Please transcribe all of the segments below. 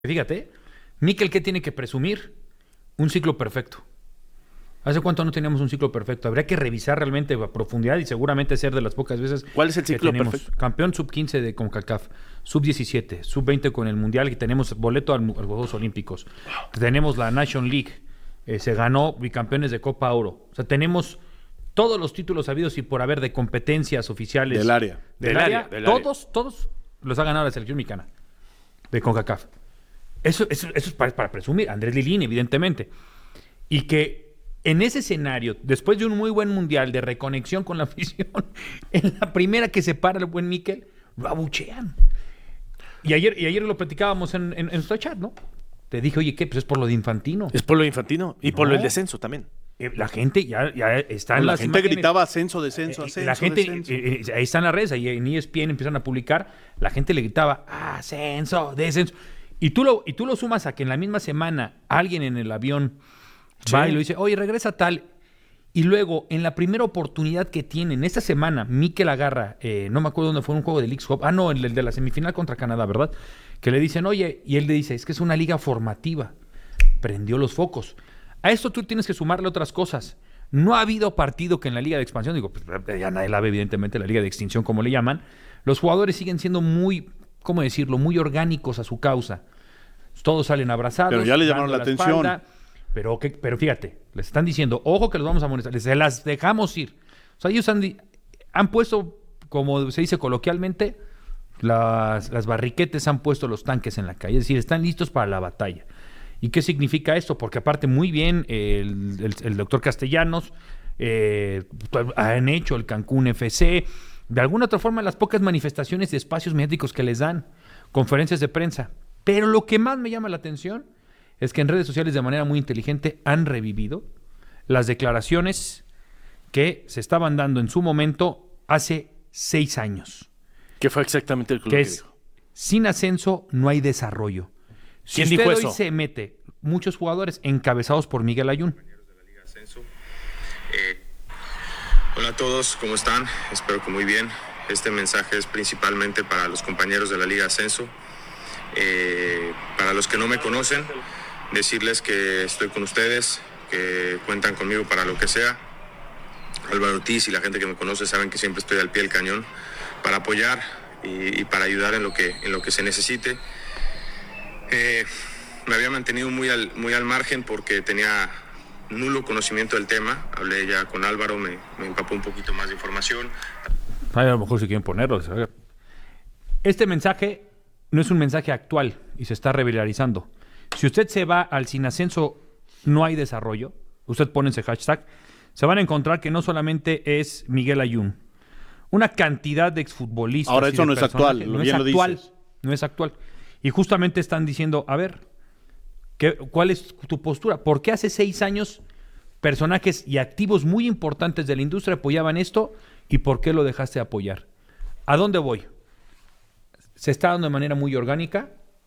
Fíjate, Mikel, ¿qué tiene que presumir? Un ciclo perfecto. ¿Hace cuánto no teníamos un ciclo perfecto? Habría que revisar realmente a profundidad y seguramente ser de las pocas veces ¿Cuál es el que ciclo tenemos perfecto? campeón sub-15 de CONCACAF, sub-17, sub-20 con el Mundial y tenemos boleto a los Juegos Olímpicos. Tenemos la Nation League, se ganó bicampeones de Copa Oro. O sea, tenemos todos los títulos habidos y por haber de competencias oficiales. Del área. Del área. Todos los ha ganado la selección mexicana de CONCACAF. Eso es para presumir. Andrés Lilini, evidentemente. Y que en ese escenario, después de un muy buen mundial de reconexión con la afición, en la primera que se para el buen Mikel, lo abuchean. Y ayer lo platicábamos en nuestro chat, ¿no? Te dije, oye, ¿qué? Pues es por lo de Infantino. Es por lo de Infantino y por No. lo del descenso también. La gente ya está en La las gente imágenes. gritaba ascenso, descenso, ascenso, La gente, descenso. ahí están las redes, ahí en ESPN empiezan a publicar, la gente le gritaba, ascenso, descenso. Y tú lo sumas a que en la misma semana alguien en el avión va y lo dice, oye, regresa tal. Y luego, en la primera oportunidad que tienen, esta semana, Mikel agarra, no me acuerdo dónde fue, un juego de Leagues Cup. Ah, no, el de la semifinal contra Canadá, ¿verdad? Que le dicen, oye, y él le dice, es que es una liga formativa. Prendió los focos. A esto tú tienes que sumarle otras cosas. No ha habido partido que en la liga de expansión, digo, pues ya nadie la ve, evidentemente, la liga de extinción, como le llaman. Los jugadores siguen siendo muy, ¿cómo decirlo?, muy orgánicos a su causa. Todos salen abrazados. Pero ya le llamaron dando la atención. espalda. Pero fíjate, les están diciendo, ojo que los vamos a molestar, se las dejamos ir. O sea, ellos han puesto, como se dice coloquialmente, las barriquetes, han puesto los tanques en la calle. Es decir, están listos para la batalla. ¿Y qué significa esto? Porque aparte muy bien el doctor Castellanos han hecho el Cancún FC, de alguna otra forma las pocas manifestaciones de espacios mediáticos que les dan, conferencias de prensa. Pero lo que más me llama la atención es que en redes sociales de manera muy inteligente han revivido las declaraciones que se estaban dando en su momento hace 6 años. ¿Qué fue exactamente el club Que que es, dijo? sin ascenso no hay desarrollo. Si ¿Quién usted dijo hoy eso? se mete, muchos jugadores encabezados por Miguel Ayun. Hola a todos, ¿cómo están? Espero que muy bien. Este mensaje es principalmente para los compañeros de la Liga Ascenso. Para los que no me conocen, decirles que estoy con ustedes, que cuentan conmigo para lo que sea. Álvaro Ortiz y la gente que me conoce saben que siempre estoy al pie del cañón para apoyar y para ayudar en lo que se necesite. Me había mantenido muy al margen porque tenía nulo conocimiento del tema. Hablé ya con Álvaro, me empapó un poquito más de información. A lo mejor si quieren ponerlo. Este mensaje no es un mensaje actual y se está revitalizando. Si usted se va al sin ascenso no hay desarrollo, usted pone ese hashtag, se van a encontrar que no solamente es Miguel Ayun, una cantidad de exfutbolistas. Ahora y eso de no es actual, personajes. bien lo dices. No es actual. Y justamente están diciendo, a ver, ¿cuál es tu postura? ¿Por qué hace 6 años personajes y activos muy importantes de la industria apoyaban esto y por qué lo dejaste de apoyar? ¿A dónde voy? Se está dando de manera muy orgánica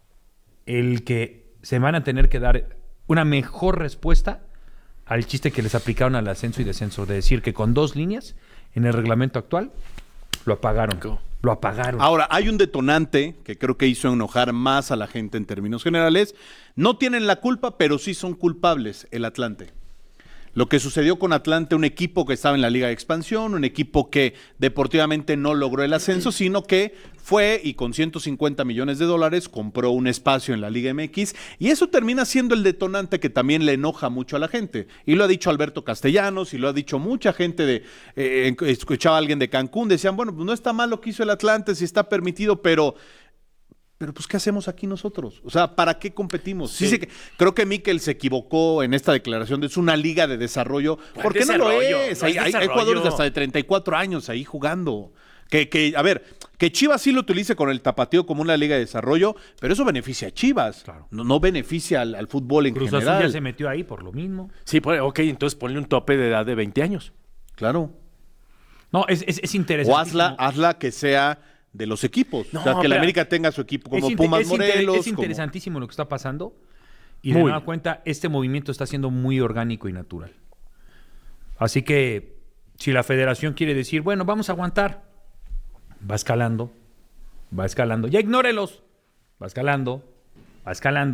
el que se van a tener que dar una mejor respuesta al chiste que les aplicaron al ascenso y descenso, de decir que con 2 líneas en el reglamento actual lo apagaron. Lo apagaron. Ahora, hay un detonante que creo que hizo enojar más a la gente en términos generales. No tienen la culpa, pero sí son culpables, el Atlante. Lo que sucedió con Atlante, un equipo que estaba en la Liga de Expansión, un equipo que deportivamente no logró el ascenso, sino que fue y con $150 millones compró un espacio en la Liga MX, y eso termina siendo el detonante que también le enoja mucho a la gente. Y lo ha dicho Alberto Castellanos y lo ha dicho mucha gente escuchaba a alguien de Cancún, decían, bueno, pues no está mal lo que hizo el Atlante, si está permitido, pero pues, ¿qué hacemos aquí nosotros? O sea, ¿para qué competimos? Sí, creo que Mikel se equivocó en esta declaración de es una liga de desarrollo, porque no lo es. Hay jugadores de hasta de 34 años ahí jugando. A ver, que Chivas sí lo utilice con el tapatío como una liga de desarrollo, pero eso beneficia a Chivas. Claro. No beneficia al fútbol en Cruz general. Azul ya se metió ahí por lo mismo. Sí, ok, entonces ponle un tope de edad de 20 años. Claro. No, es interesante. O hazla que sea de los equipos. No, o sea, que la América tenga su equipo como Pumas Morelos. Es interesantísimo lo que está pasando. Y de Muy. nueva cuenta, este movimiento está siendo muy orgánico y natural. Así que, si la federación quiere decir, bueno, vamos a aguantar, va escalando. Ya ignórelos. Va escalando. va escalando.